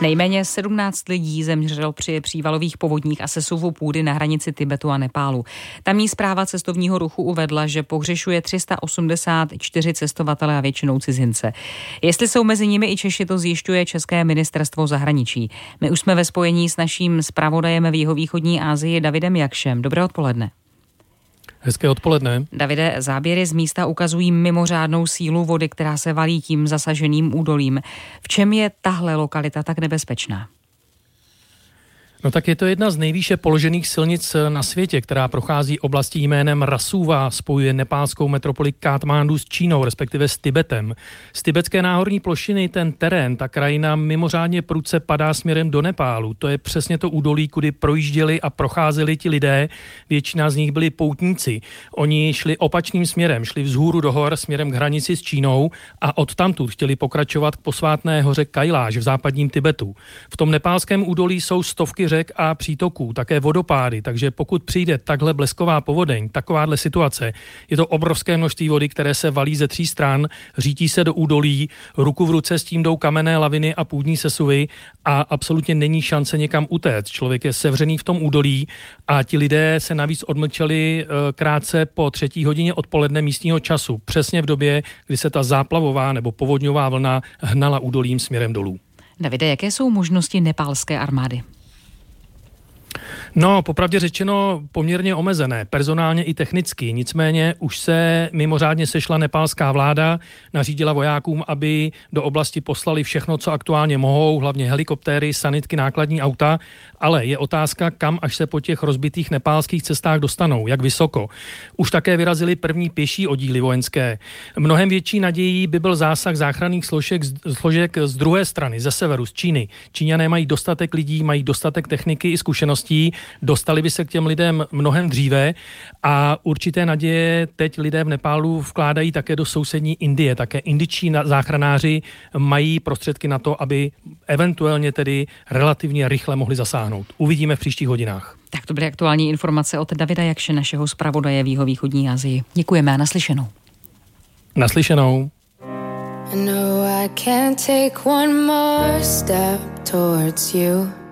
Nejméně 17 lidí zemřelo při přívalových povodních a sesuvu půdy na hranici Tibetu a Nepálu. Tamní správa cestovního ruchu uvedla, že pohřešuje 384 cestovatele a většinou cizince. Jestli jsou mezi nimi i Češi, to zjišťuje České ministerstvo zahraničí. My už jsme ve spojení s naším zpravodajem v jihovýchodní Asii Davidem Jakšem. Dobré odpoledne. Hezké odpoledne. Davide, záběry z místa ukazují mimořádnou sílu vody, která se valí tím zasaženým údolím. V čem je tahle lokalita tak nebezpečná? No tak je to jedna z nejvýše položených silnic na světě, která prochází oblastí jménem Rasúva, spojuje nepálskou metropoli Katmandu s Čínou, respektive s Tibetem. Z tibetské náhorní plošiny ten terén, ta krajina mimořádně prudce padá směrem do Nepálu. To je přesně to údolí, kudy projížděli a procházeli ti lidé. Většina z nich byli poutníci. Oni šli opačným směrem, šli vzhůru do hor směrem k hranici s Čínou a odtamtud chtěli pokračovat k posvátné hoře Kailáš v západním Tibetu. V tom nepálském údolí jsou stovky řek a přítoků, také vodopády, takže pokud přijde takhle blesková povodeň, takováhle situace, je to obrovské množství vody, které se valí ze 3 stran, řítí se do údolí, ruku v ruce s tím jdou kamenné laviny a půdní sesuvy a absolutně není šance někam utéct. Člověk je sevřený v tom údolí a ti lidé se navíc odmlčeli krátce po 3. hodině odpoledne místního času, přesně v době, kdy se ta záplavová nebo povodňová vlna hnala údolím směrem dolů. Davide, jaké jsou možnosti nepálské armády? No, popravdě řečeno poměrně omezené, personálně i technicky. Nicméně už se mimořádně sešla nepálská vláda, nařídila vojákům, aby do oblasti poslali všechno, co aktuálně mohou, hlavně helikoptéry, sanitky, nákladní auta, ale je otázka, kam až se po těch rozbitých nepálských cestách dostanou, jak vysoko. Už také vyrazily první pěší oddíly vojenské. Mnohem větší nadějí by byl zásah záchranných složek z druhé strany, ze severu, z Číny. Číňané mají dostatek lidí, mají dostatek techniky i zkušeností, dostali by se k těm lidem mnohem dříve a určité naděje teď lidé v Nepálu vkládají také do sousední Indie. Také indičtí záchranáři mají prostředky na to, aby eventuálně tedy relativně rychle mohli zasáhnout. Uvidíme v příštích hodinách. Tak to byly aktuální informace od Davida Jakše, našeho zpravodaje v jihovýchodní Asii. Děkujeme a naslyšenou. Naslyšenou. I know I can't take one more step towards you.